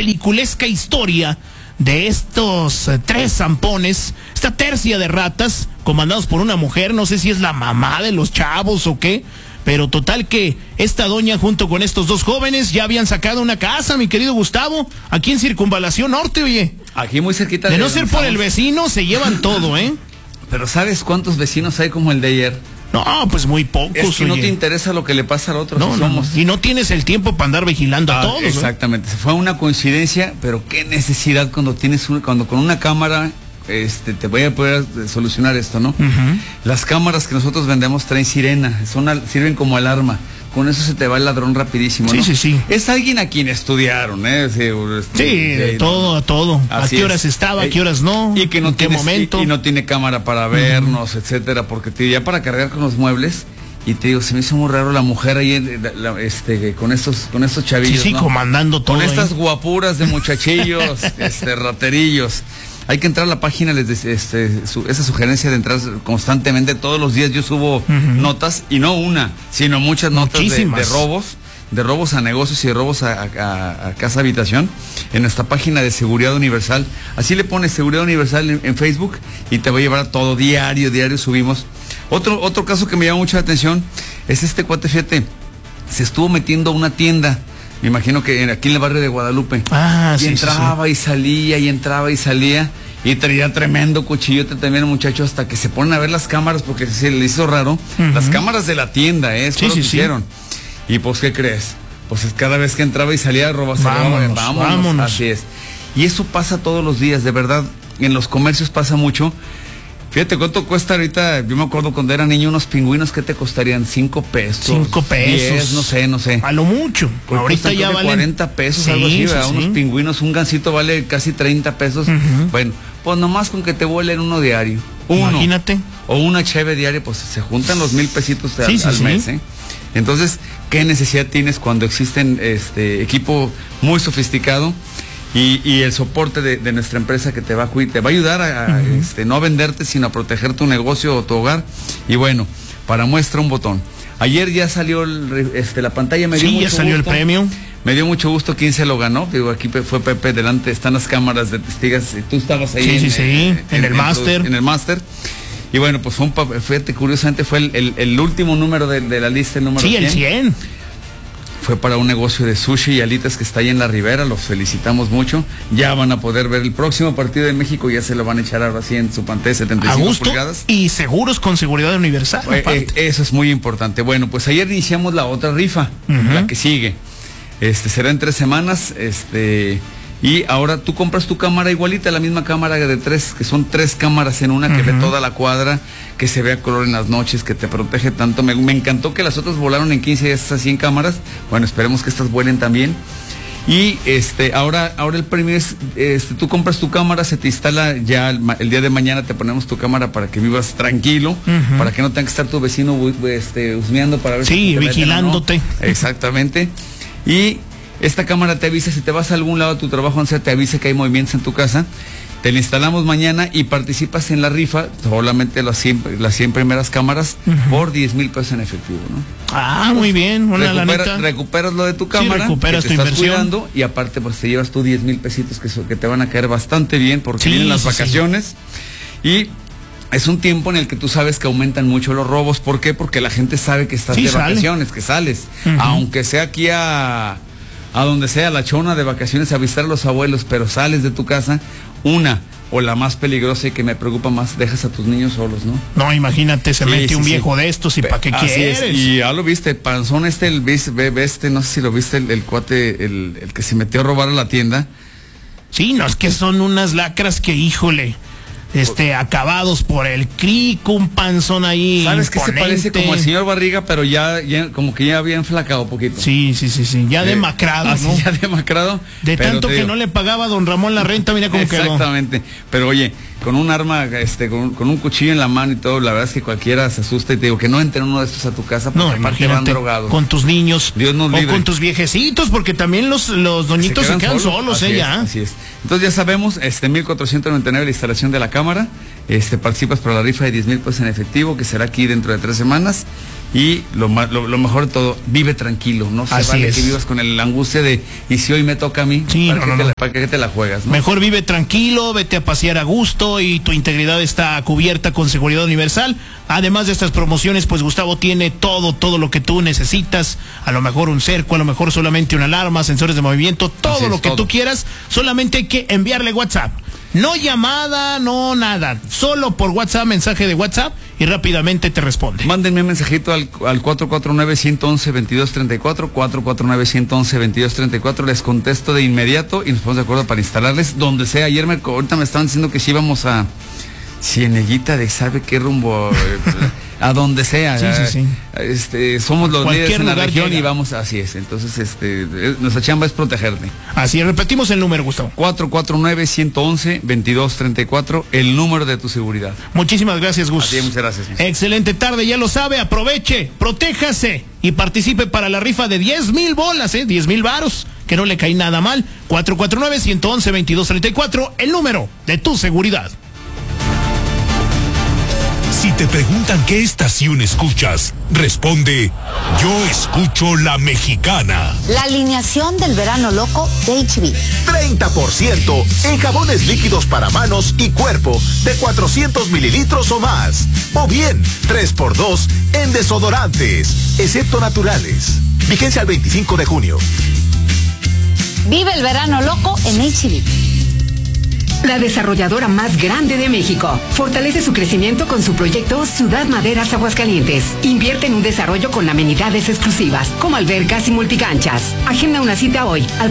peliculesca historia de estos 3 zampones, esta tercia de ratas, comandados por una mujer, no sé si es la mamá de los chavos o qué, pero total que esta doña junto con estos 2 jóvenes ya habían sacado una casa, mi querido Gustavo, aquí en Circunvalación Norte, oye. Aquí muy cerquita de no ser por el vecino, se llevan todo, ¿eh? Pero ¿sabes cuántos vecinos hay como el de ayer? No, pues muy pocos. Es que no te interesa lo que le pasa al otro. No, no. Y no tienes el tiempo para andar vigilando a todos. Exactamente. Fue una coincidencia, pero qué necesidad cuando cuando con una cámara te voy a poder solucionar esto, ¿no? Las cámaras que nosotros vendemos traen sirena, sirven como alarma. Con eso se te va el ladrón rapidísimo, ¿no? Sí. Es alguien a quien estudiaron, ¿eh? De todo a todo. ¿A qué horas estaba, a qué horas no? Y que no ¿en qué momento? Y no tiene cámara para vernos, etcétera, porque ya para cargar con los muebles. Y te digo, se me hizo muy raro la mujer ahí con estos chavillos. Sí, ¿no? Comandando todo. Con estas guapuras de muchachillos, raterillos. Hay que entrar a la página, esa sugerencia de entrar constantemente, todos los días yo subo notas, y no una, sino muchas notas de robos a negocios y de robos a casa habitación, en nuestra página de Seguridad Universal. Así le pones Seguridad Universal en Facebook y te va a llevar a todo, diario subimos. Otro caso que me llama mucha atención es este cuate, fíjate, se estuvo metiendo a una tienda. Me imagino que aquí en el barrio de Guadalupe. Y entraba y salía, y entraba y salía. Y traía tremendo cuchillote también el muchacho, hasta que se ponen a ver las cámaras, porque se le hizo raro. Las cámaras de la tienda, es lo que hicieron. Y pues, ¿qué crees? Pues cada vez que entraba y salía, vámonos. Así es. Y eso pasa todos los días, de verdad. En los comercios pasa mucho. Fíjate cuánto cuesta ahorita. Yo me acuerdo cuando era niño, unos pingüinos, ¿qué te costarían? 5 pesos. 5 pesos. 10, no sé. A lo mucho. Pues ahorita ya valen 40 pesos, algo así, ¿verdad? Unos pingüinos, un gansito vale casi 30 pesos. Bueno, pues nomás con que te vuelen uno diario. Imagínate. O una cheve diaria, pues se juntan los 1,000 pesitos al mes, ¿eh? Entonces, ¿qué necesidad tienes cuando existen equipo muy sofisticado? Y el soporte de nuestra empresa que te va a ayudar a no a venderte, sino a proteger tu negocio o tu hogar. Y bueno, para muestra un botón. Ayer ya salió la pantalla, me dio mucho gusto. Ya salió el premio. Me dio mucho gusto quién se lo ganó. Digo, aquí fue Pepe, delante están las cámaras de testigos. Tú estabas ahí en el máster. En el máster. Y bueno, pues fíjate, curiosamente fue el último número de la lista, el número 100. Sí, el 100. Fue para un negocio de sushi y alitas que está ahí en la Ribera, los felicitamos mucho. Ya van a poder ver el próximo partido de México, ya se lo van a echar ahora sí en su pantalla de 75 pulgadas. Y seguros con Seguridad Universal. Eso es muy importante. Bueno, pues ayer iniciamos la otra rifa, la que sigue. Será en 3 semanas, y ahora tú compras tu cámara igualita, la misma cámara de 3, que son 3 cámaras en una, que ve toda la cuadra, que se ve a color en las noches, que te protege tanto. Me encantó que las otras volaron en 15 días esas 100 cámaras. Bueno, esperemos que estas vuelen también. Y ahora el premio es, tú compras tu cámara, se te instala ya el día de mañana, te ponemos tu cámara para que vivas tranquilo, para que no tenga que estar tu vecino husmeando para ver si te vigilándote. No. Exactamente. Y esta cámara te avisa si te vas a algún lado a tu trabajo, te avisa que hay movimientos en tu casa. Te la instalamos mañana y participas en la rifa, solamente las 100 primeras cámaras, por 10,000 pesos en efectivo, ¿no? Muy bien, recuperas lo de tu cámara, recuperas que te tu estás inversión, cuidando, y aparte pues te llevas tú 10,000 pesitos que te van a caer bastante bien, porque vienen las vacaciones. Y es un tiempo en el que tú sabes que aumentan mucho los robos. ¿Por qué? Porque la gente sabe que estás de vacaciones, que sales, aunque sea aquí a donde sea, la Chona, de vacaciones, a visitar a los abuelos, pero sales de tu casa. O la más peligrosa y que me preocupa más, dejas a tus niños solos, ¿no? No, imagínate, se mete un viejo de estos, y ¿para qué quieres? Y ya lo viste, panzón no sé si lo viste, el cuate, el que se metió a robar a la tienda. Sí, no, es que son unas lacras que, híjole, acabados por el crico, un panzón ahí. ¿Sabes qué? Se parece como el señor Barriga, pero ya como que ya había enflacado un poquito. Sí, ya demacrado, ¿no? Ya demacrado. De tanto que no le pagaba a don Ramón la renta, mira cómo quedó. Exactamente. Pero oye, con un arma, con un cuchillo en la mano y todo, la verdad es que cualquiera se asusta, y te digo que no entre uno de estos a tu casa, porque aparte van drogados. Con tus niños. Dios nos libre. O con tus viejecitos, porque también los doñitos se quedan solos, ya. Así es. Entonces ya sabemos, 1,499 la instalación de la cámara. Participas por la rifa de 10,000 pesos en efectivo, que será aquí dentro de 3 semanas. Y lo mejor de todo, vive tranquilo, no se vale que vivas con la angustia de, ¿y si hoy me toca a mí? Sí, ¿Para qué te la juegas? ¿No? Mejor vive tranquilo, vete a pasear a gusto y tu integridad está cubierta con Seguridad Universal. Además de estas promociones, pues Gustavo tiene todo lo que tú necesitas, a lo mejor un cerco, a lo mejor solamente una alarma, sensores de movimiento, todo lo que tú quieras, solamente hay que enviarle WhatsApp. No llamada, no nada. Solo por WhatsApp, mensaje de WhatsApp y rápidamente te responde. Mándenme un mensajito al 449-111-2234, 449-111-2234. Les contesto de inmediato y nos ponemos de acuerdo para instalarles donde sea. Ahorita me estaban diciendo que si íbamos a Cieneguita de sabe qué rumbo, a donde sea. Sí. Somos los líderes en la región llega. Y vamos, así es. Entonces, nuestra chamba es protegerte. Así es, repetimos el número, Gustavo. 449-111-2234, el número de tu seguridad. Muchísimas gracias, Gus. Así es, muchas gracias. Excelente tarde, ya lo sabe, aproveche, protéjase y participe para la rifa de 10,000 bolas, 10,000 varos, que no le cae nada mal. 449-111-2234, el número de tu seguridad. Si te preguntan qué estación escuchas, responde: yo escucho La Mexicana. La alineación del verano loco de HB. 30% en jabones líquidos para manos y cuerpo de 400 mililitros o más. O bien, 3x2 en desodorantes, excepto naturales. Vigencia al 25 de junio. Vive el verano loco en HB. La desarrolladora más grande de México fortalece su crecimiento con su proyecto Ciudad Maderas Aguascalientes. Invierte en un desarrollo con amenidades exclusivas, como albercas y multicanchas. Agenda una cita hoy al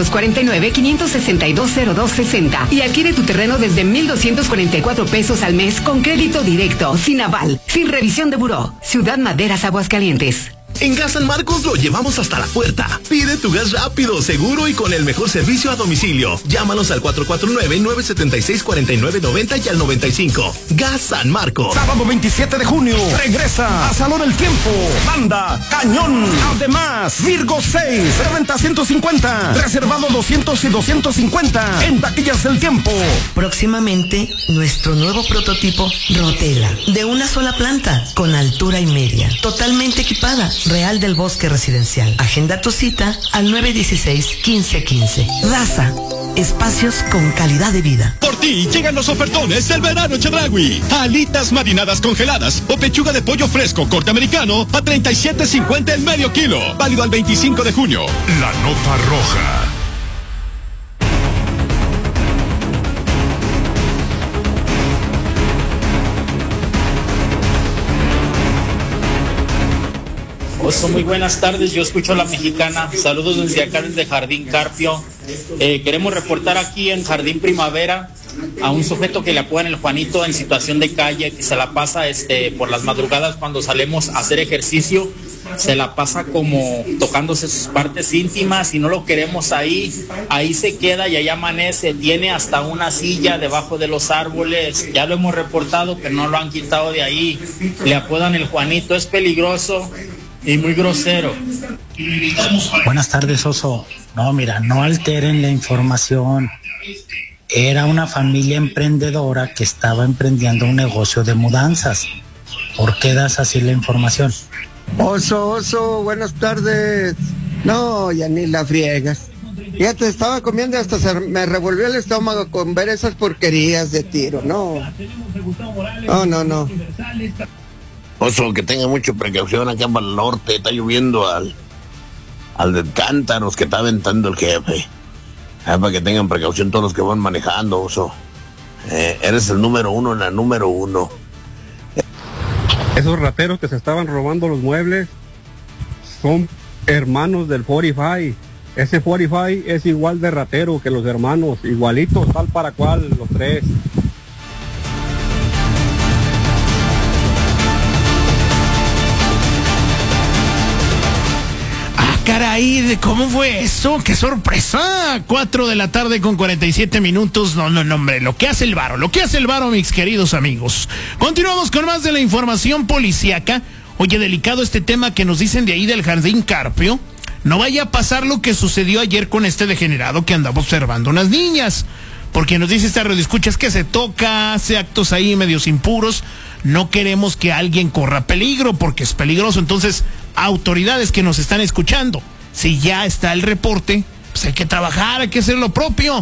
449-562-0260 y adquiere tu terreno desde 1,244 pesos al mes con crédito directo, sin aval, sin revisión de buró. Ciudad Maderas Aguascalientes. En Gas San Marcos lo llevamos hasta la puerta. Pide tu gas rápido, seguro y con el mejor servicio a domicilio. Llámanos al 449-976-4990 y al 95. Gas San Marcos. Sábado 27 de junio, regresa a Salón El Tiempo. Banda Cañón. Además, Virgo 6, reventa 150, reservado 200 y 250 en taquillas del Tiempo. Próximamente, nuestro nuevo prototipo Rotela, de una sola planta, con altura y media, totalmente equipada. Real del Bosque Residencial. Agenda tu cita al 916-1515. Raza, espacios con calidad de vida. Por ti llegan los ofertones del verano Chedraui. Alitas marinadas congeladas o pechuga de pollo fresco corte americano a $37.50 el medio kilo. Válido al 25 de junio. La nota roja. Oso, muy buenas tardes, yo escucho La Mexicana, saludos desde acá desde Jardín Carpio. Queremos reportar aquí en Jardín Primavera a un sujeto que le apodan el Juanito en situación de calle, que se la pasa por las madrugadas cuando salimos a hacer ejercicio, se la pasa como tocándose sus partes íntimas y no lo queremos ahí se queda y ahí amanece, tiene hasta una silla debajo de los árboles, ya lo hemos reportado pero no lo han quitado de ahí, le apodan el Juanito, es peligroso y muy grosero. Buenas tardes, Oso. No, mira, no alteren la información. Era una familia emprendedora que estaba emprendiendo un negocio de mudanzas. ¿Por qué das así la información? Oso, buenas tardes. No, ya ni la friegas. Ya te estaba comiendo hasta me revolvió el estómago con ver esas porquerías de tiro. No. Oso, que tenga mucha precaución acá para el norte, está lloviendo al de cántaros que está aventando el jefe. Para que tengan precaución todos los que van manejando, Oso. Eres el número uno en la número uno. Esos rateros que se estaban robando los muebles son hermanos del 45. Ese 45 es igual de ratero que los hermanos, igualitos, tal para cual, los tres. Caray, ¿cómo fue eso? ¡Qué sorpresa! 4 de la tarde con 47 minutos. No, hombre, lo que hace el varo, mis queridos amigos. Continuamos con más de la información policíaca. Oye, delicado este tema que nos dicen de ahí del Jardín Carpio. No vaya a pasar lo que sucedió ayer con este degenerado que andaba observando unas niñas. porque nos dice esta radioescucha, es que se toca, hace actos ahí medios impuros, no queremos que alguien corra peligro, porque es peligroso. Entonces, autoridades que nos están escuchando, si ya está el reporte, pues hay que trabajar, hay que hacer lo propio.